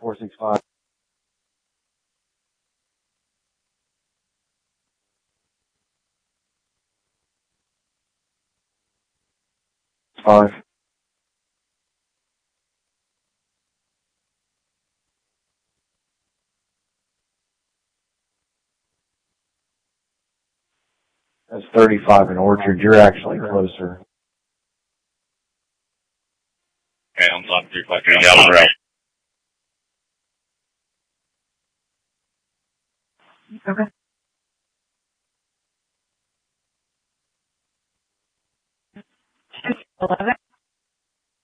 465. Five. That's 35 in Orchard. You're actually closer. Okay, I'm talking 353 Yellow Rail. Okay.